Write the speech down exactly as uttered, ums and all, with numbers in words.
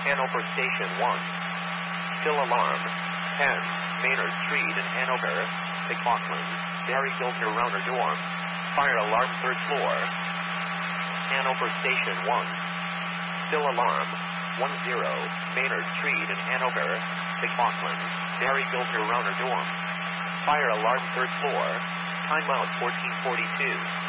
Hanover Station one. Still alarm. ten. Maynard Street in Hanover. McLaughlin. Barry Gilder Rauner dorm. Fire alarm third floor. Hanover Station one. Still alarm. ten. Maynard Street in Hanover. McLaughlin. Barry Gilder Rauner dorm. Fire alarm third floor. Timeout fourteen forty-two.